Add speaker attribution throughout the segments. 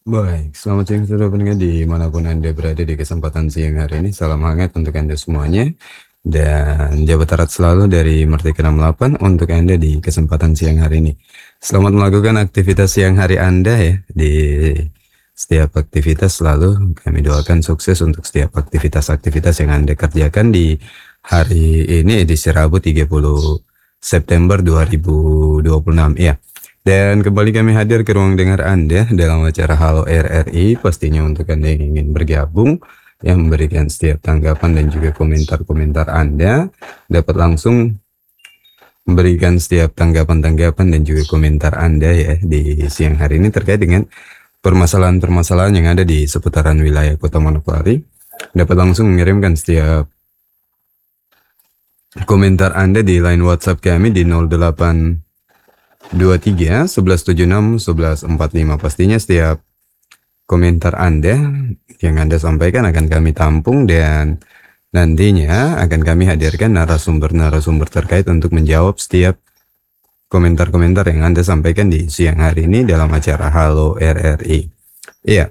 Speaker 1: Baik, selamat siang seluruh pendengar dimanapun Anda berada di kesempatan siang hari ini. Salam hangat untuk Anda semuanya. Dan jabat erat selalu dari Merdeka 68 untuk Anda di kesempatan siang hari ini. Selamat melakukan aktivitas siang hari Anda ya. Di setiap aktivitas selalu kami doakan sukses untuk setiap aktivitas-aktivitas yang Anda kerjakan di hari ini, edisi Rabu 30 September 2026 ya. Dan kembali kami hadir ke ruang dengar Anda dalam acara Halo RRI, pastinya untuk Anda yang ingin bergabung, yang memberikan setiap tanggapan dan juga komentar-komentar Anda, dapat langsung memberikan setiap tanggapan-tanggapan dan juga komentar Anda ya di siang hari ini terkait dengan permasalahan-permasalahan yang ada di seputaran wilayah Kota Manokwari. Dapat langsung mengirimkan setiap komentar Anda di line WhatsApp kami di 0823 1176 1145. Pastinya setiap komentar Anda yang Anda sampaikan akan kami tampung dan nantinya akan kami hadirkan narasumber-narasumber terkait untuk menjawab setiap komentar-komentar yang Anda sampaikan di siang hari ini dalam acara Halo RRI. Iya.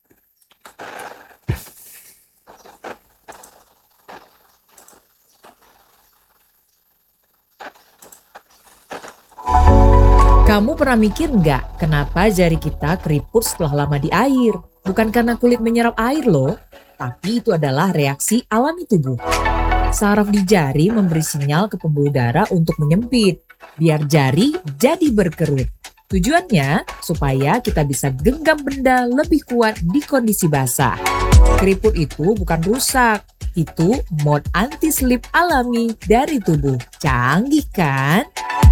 Speaker 2: Kamu pernah mikir nggak kenapa jari kita keriput setelah lama di air? Bukan karena kulit menyerap air loh, tapi itu adalah reaksi alami tubuh. Saraf di jari memberi sinyal ke pembuluh darah untuk menyempit, biar jari jadi berkerut. Tujuannya supaya kita bisa genggam benda lebih kuat di kondisi basah. Keriput itu bukan rusak, itu mode anti-slip alami dari tubuh. Canggih kan?